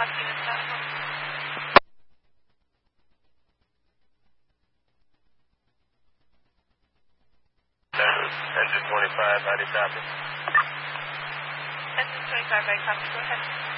Fox Unit Medical. Engine 25, how do you copy? Engine 25, I copy. Go ahead.